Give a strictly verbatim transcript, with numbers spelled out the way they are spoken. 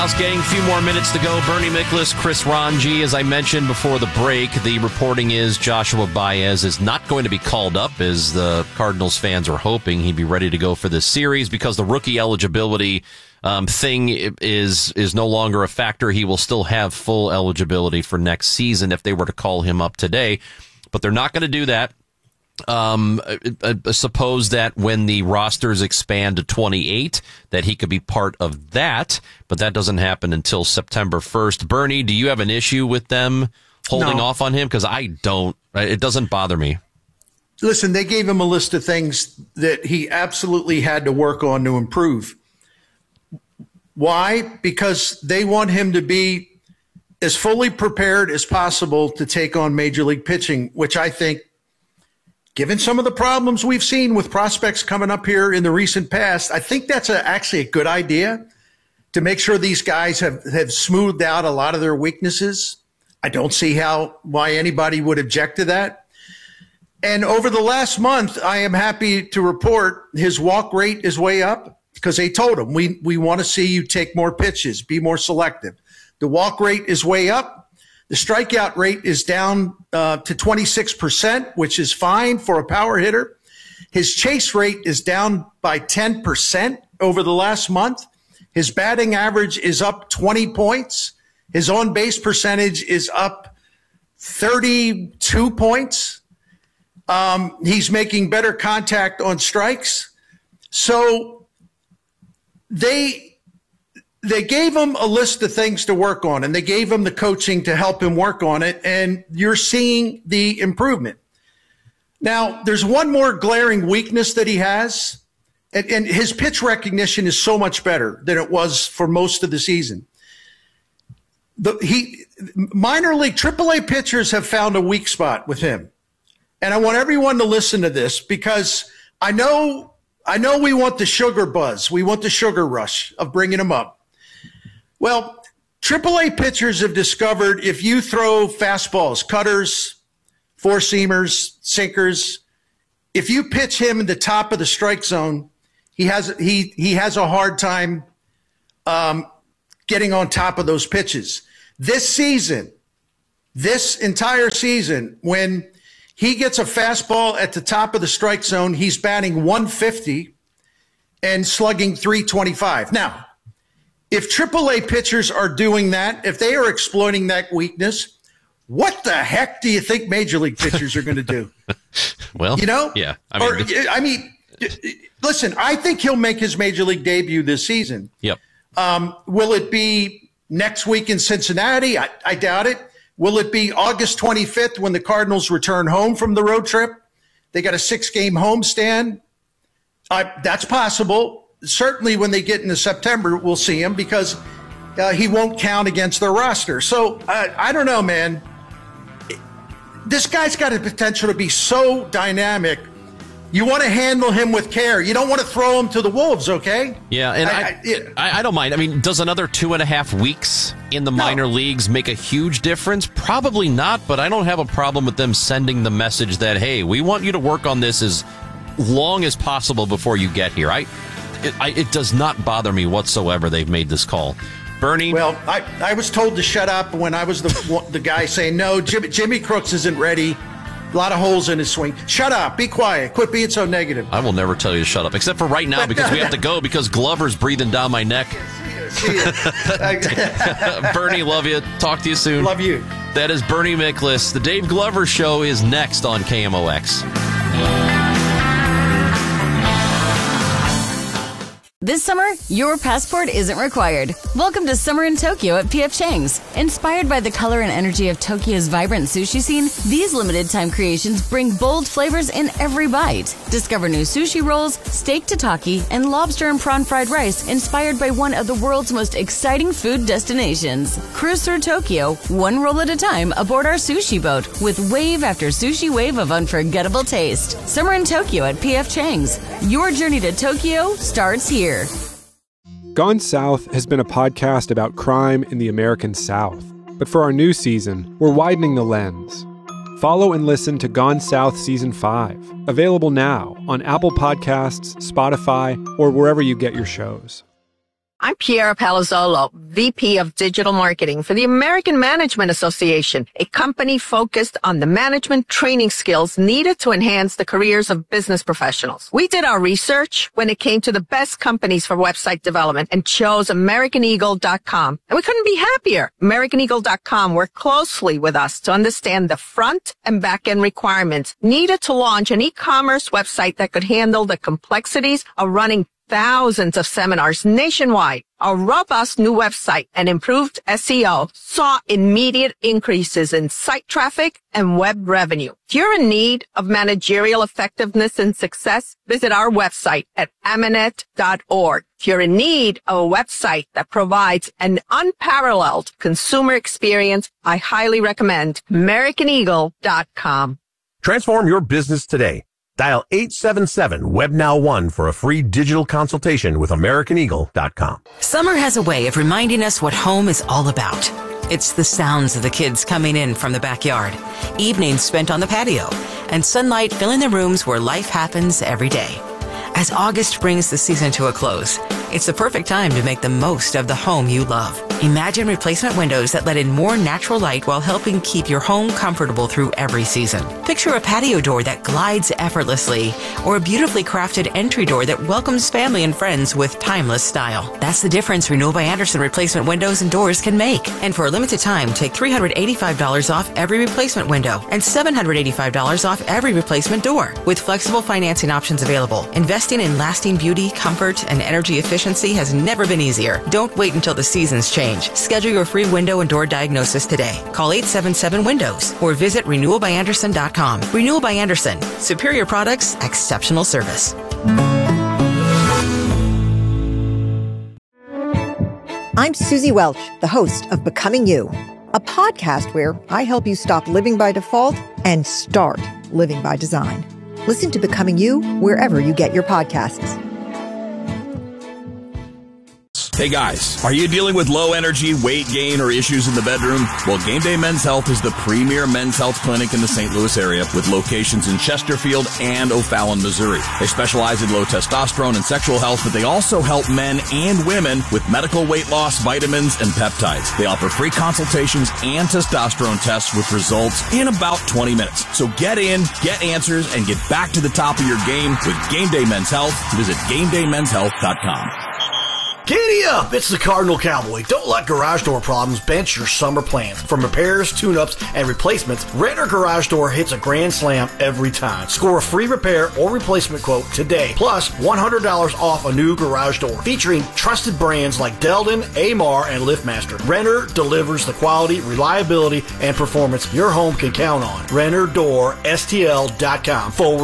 Gang, a few more minutes to go. Bernie Miklasz, Chris Ranji. As I mentioned before the break, the reporting is Joshua Baez is not going to be called up, as the Cardinals fans were hoping he'd be ready to go for this series, because the rookie eligibility um, thing is is no longer a factor. He will still have full eligibility for next season if they were to call him up today, but they're not going to do that. Um, I, I suppose that when the rosters expand to twenty-eight, that he could be part of that, but that doesn't happen until September first. Bernie, do you have an issue with them holding No. off on him? Because I don't. It doesn't bother me. Listen, they gave him a list of things that he absolutely had to work on to improve. Why? Because they want him to be as fully prepared as possible to take on Major League pitching, which I think, given some of the problems we've seen with prospects coming up here in the recent past, I think that's a, actually a good idea to make sure these guys have, have smoothed out a lot of their weaknesses. I don't see how why anybody would object to that. And over the last month, I am happy to report his walk rate is way up, because they told him, we, we want to see you take more pitches, be more selective. The walk rate is way up. The strikeout rate is down uh, to twenty-six percent, which is fine for a power hitter. His chase rate is down by ten percent over the last month. His batting average is up twenty points. His on-base percentage is up thirty-two points. Um, he's making better contact on strikes. So they... They gave him a list of things to work on, and they gave him the coaching to help him work on it, and you're seeing the improvement. Now, there's one more glaring weakness that he has, and, and his pitch recognition is so much better than it was for most of the season. The, he, minor league triple A pitchers have found a weak spot with him, and I want everyone to listen to this, because I know, I know we want the sugar buzz. We want the sugar rush of bringing him up. Well, triple A pitchers have discovered if you throw fastballs, cutters, four-seamers, sinkers, if you pitch him in the top of the strike zone, he has he he has a hard time um, getting on top of those pitches. This season, this entire season, when he gets a fastball at the top of the strike zone, he's batting one fifty and slugging three twenty-five. Now, if triple A pitchers are doing that, if they are exploiting that weakness, what the heck do you think Major League pitchers are going to do? Well, you know, yeah. I mean, or, I mean, listen, I think he'll make his Major League debut this season. Yep. Um, will it be next week in Cincinnati? I, I doubt it. Will it be August twenty-fifth when the Cardinals return home from the road trip? They got a six-game homestand. Uh, that's possible. Certainly when they get into September, we'll see him, because uh, he won't count against their roster. So uh, I don't know, man. This guy's got the potential to be so dynamic. You want to handle him with care. You don't want to throw him to the wolves, okay? Yeah, and I, I, I, I, I don't mind. I mean, does another two and a half weeks in the No. minor leagues make a huge difference? Probably not, but I don't have a problem with them sending the message that, hey, we want you to work on this as long as possible before you get here. I, it, I, it does not bother me whatsoever they've made this call. Bernie? Well, I, I was told to shut up when I was the the guy saying, no, Jimmy, Jimmy Crooks isn't ready. A lot of holes in his swing. Shut up. Be quiet. Quit being so negative. I will never tell you to shut up, except for right now, because we have to go, because Glover's breathing down my neck. See ya. Bernie, love you. Talk to you soon. Love you. That is Bernie Miklasz. The Dave Glover Show is next on K M O X. This summer, your passport isn't required. Welcome to Summer in Tokyo at P F Chang's. Inspired by the color and energy of Tokyo's vibrant sushi scene, these limited-time creations bring bold flavors in every bite. Discover new sushi rolls, steak tataki, and lobster and prawn fried rice inspired by one of the world's most exciting food destinations. Cruise through Tokyo, one roll at a time, aboard our sushi boat, with wave after sushi wave of unforgettable taste. Summer in Tokyo at P F Chang's. Your journey to Tokyo starts here. Gone South has been a podcast about crime in the American South. But for our new season, we're widening the lens. Follow and listen to Gone South Season five, available now on Apple Podcasts, Spotify, or wherever you get your shows. I'm Piera Palazzolo, V P of Digital Marketing for the American Management Association, a company focused on the management training skills needed to enhance the careers of business professionals. We did our research when it came to the best companies for website development and chose American Eagle dot com. And we couldn't be happier. American Eagle dot com worked closely with us to understand the front and back end requirements needed to launch an e-commerce website that could handle the complexities of running thousands of seminars nationwide. Our robust new website and improved S E O saw immediate increases in site traffic and web revenue. If you're in need of managerial effectiveness and success, visit our website at amanet dot org. If you're in need of a website that provides an unparalleled consumer experience, I highly recommend American Eagle dot com. Transform your business today. Dial eight seven seven web now one for a free digital consultation with American Eagle dot com. Summer has a way of reminding us what home is all about. It's the sounds of the kids coming in from the backyard, evenings spent on the patio, and sunlight filling the rooms where life happens every day. As August brings the season to a close, it's the perfect time to make the most of the home you love. Imagine replacement windows that let in more natural light while helping keep your home comfortable through every season. Picture a patio door that glides effortlessly, or a beautifully crafted entry door that welcomes family and friends with timeless style. That's the difference Renewal by Andersen replacement windows and doors can make. And for a limited time, take three hundred eighty-five dollars off every replacement window and seven hundred eighty-five dollars off every replacement door. With flexible financing options available, investing in lasting beauty, comfort, and energy efficiency has never been easier. Don't wait until the seasons change. Schedule your free window and door diagnosis today. Call eight seven seven windows or visit renewal by andersen dot com. Renewal by Andersen. Superior products, exceptional service. I'm Susie Welch, the host of Becoming You, a podcast where I help you stop living by default and start living by design. Listen to Becoming You wherever you get your podcasts. Hey guys, are you dealing with low energy, weight gain, or issues in the bedroom? Well, Game Day Men's Health is the premier men's health clinic in the Saint Louis area with locations in Chesterfield and O'Fallon, Missouri. They specialize in low testosterone and sexual health, but they also help men and women with medical weight loss, vitamins, and peptides. They offer free consultations and testosterone tests with results in about twenty minutes. So get in, get answers, and get back to the top of your game with Game Day Men's Health. Visit game day men's health dot com. Giddy up! It's the Cardinal Cowboy. Don't let garage door problems bench your summer plans. From repairs, tune-ups, and replacements, Renner Garage Door hits a grand slam every time. Score a free repair or replacement quote today, plus one hundred dollars off a new garage door. Featuring trusted brands like Delden, Amar, and LiftMaster, Renner delivers the quality, reliability, and performance your home can count on. Renner Door S T L dot com forward